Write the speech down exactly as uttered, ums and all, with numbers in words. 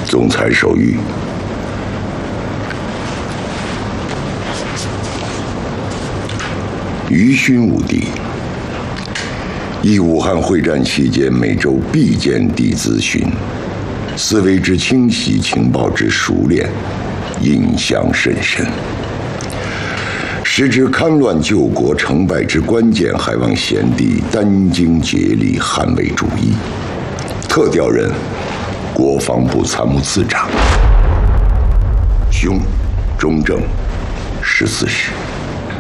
总裁手谕：于勋武帝忆武汉会战期间每周必见地咨询，思维之清晰，情报之熟练，印象甚深。时知戡乱救国成败之关键，还望贤弟殚精竭力捍卫主义。特调任国防部参谋次长，兄，中正，十四师。